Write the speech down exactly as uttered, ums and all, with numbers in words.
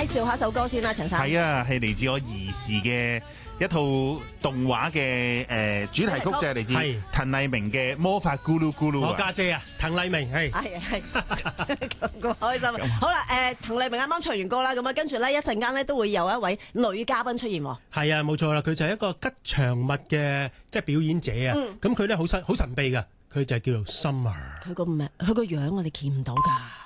紹下首歌先啦，陳生。 係啊，係嚟自我兒時嘅一套動畫嘅誒主題曲，就係嚟自滕麗明嘅《魔法咕嚕咕嚕》。 我家姐啊，滕麗明係係係咁開心。好啦，誒滕麗明啱啱唱完歌啦，咁啊跟住咧一陣間咧都會有一位女嘉賓出現。 係啊，冇錯啦，佢就係一個吉祥物嘅即係表演者啊。咁佢咧好神好神秘㗎，佢就係叫做 Summer。 佢個名，佢個樣我哋見唔到㗎。